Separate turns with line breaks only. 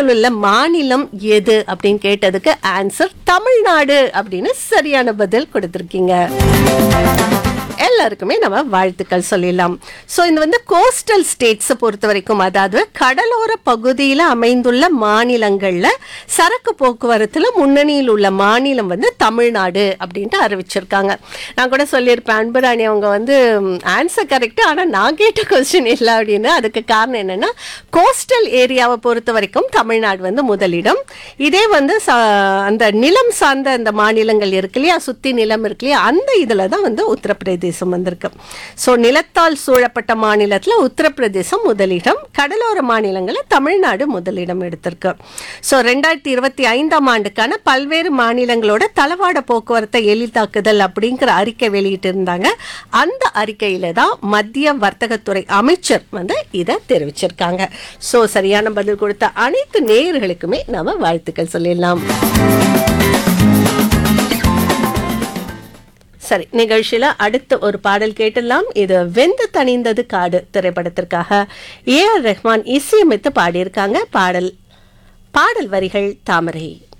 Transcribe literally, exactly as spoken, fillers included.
இந்தியாவில் உள்ள மாநிலம் எது அப்படின்னு கேட்டதுக்கு ஆன்சர் தமிழ்நாடு அப்படின்னு சரியான பதில் கொடுத்திருக்கீங்க. எல்லாருக்குமே நம்ம வாழ்த்துக்கள் சொல்லிடலாம். ஸோ இந்த வந்து கோஸ்டல் ஸ்டேட்ஸை பொறுத்த வரைக்கும், அதாவது கடலோர பகுதியில் அமைந்துள்ள மாநிலங்கள்ல சரக்கு போக்குவரத்துல முன்னணியில் உள்ள மாநிலம் வந்து தமிழ்நாடு அப்படின்ட்டு அறிவிச்சிருக்காங்க. நான் கூட சொல்லியிருப்பேன், அன்புராணி அவங்க வந்து ஆன்சர் கரெக்ட், ஆனால் நான் கேட்ட கொஸ்டின் இல்லை அப்படின்னு. அதுக்கு காரணம் என்னன்னா, கோஸ்டல் ஏரியாவை பொறுத்த வரைக்கும் தமிழ்நாடு வந்து முதலிடம். இதே வந்து அந்த நிலம் சார்ந்த அந்த மாநிலங்கள் இருக்கு இல்லையா, சுத்தி நிலம் இருக்கு இல்லையா, அந்த இதுல தான் வந்து உத்தரப்பிரதேசம் வந்திருக்கு. சோ நிலத்தால் சூழப்பட்ட மாநிலத்துல உத்தரப்பிரதேசம் முதலிடம், கடலோர மாநிலங்களில் தமிழ்நாடு முதலிடம் எடுத்திருக்கு. சோ ரெண்டாயிரத்தி இருபத்தி ஐந்தாம் ஆண்டுக்கான பல்வேறு மாநிலங்களோட தளவாட போக்குவரத்தை எளிதாக்குதல் அப்படிங்கிற அறிக்கை வெளியிட்டு இருந்தாங்க. அந்த அறிக்கையில தான் மத்திய வர்த்தகத்துறை அமைச்சர் வந்து இதை தெரிவிச்சிருக்காங்க. சோ சரியான பதில் கொடுத்த அனைத்து நேயர்களுக்குமே நாம வாழ்த்துக்கள் சொல்லிடலாம். சரி, நிகழ்ச்சியில அடுத்த ஒரு பாடல் கேட்டலாம். இது வெந்து தணிந்தது காடு திரைப்படத்திற்காக ஏ ஆர் ரஹ்மான் இசையமைத்து பாடியிருக்காங்க. பாடல் பாடல் வரிகள் தாமரை.